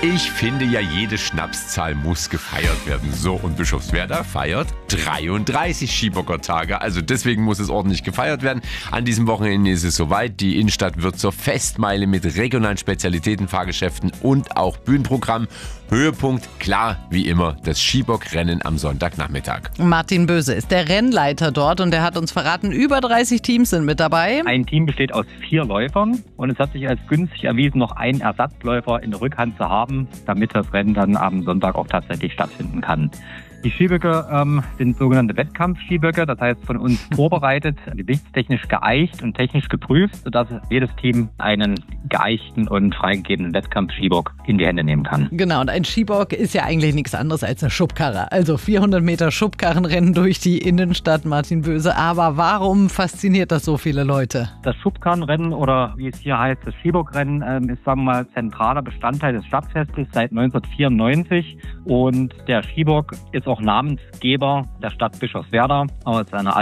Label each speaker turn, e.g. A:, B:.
A: Ich finde ja, jede Schnapszahl muss gefeiert werden. So, und Bischofswerda feiert 33 Skibockertage. Also deswegen muss es ordentlich gefeiert werden. An diesem Wochenende ist es soweit. Die Innenstadt wird zur Festmeile mit regionalen Spezialitäten, Fahrgeschäften und auch Bühnenprogramm. Höhepunkt, klar, wie immer, das Skibockrennen am Sonntagnachmittag.
B: Martin Böse ist der Rennleiter dort und er hat uns verraten, über 30 Teams sind mit dabei.
C: Ein Team besteht aus 4 Läufern und es hat sich als günstig erwiesen, noch einen Ersatzläufer in der Rückhand zu haben, damit das Rennen dann am Sonntag auch tatsächlich stattfinden kann. Die Skiböcke sind sogenannte Wettkampfskiböcke, das heißt von uns vorbereitet, gewichtstechnisch geeicht und technisch geprüft, sodass jedes Team einen geeichten und freigegebenen Wettkampfskibock in die Hände nehmen kann.
B: Genau, und ein Skibock ist ja eigentlich nichts anderes als eine Schubkarre. Also 400 Meter Schubkarrenrennen durch die Innenstadt, Martin Böse. Aber warum fasziniert das so viele Leute?
C: Das Schubkarrenrennen oder wie es hier heißt, das Skibockrennen ist, sagen wir mal, zentraler Bestandteil des Stadtfestes seit 1994 und der Skibock ist auch Namensgeber der Stadt Bischofswerda aus einer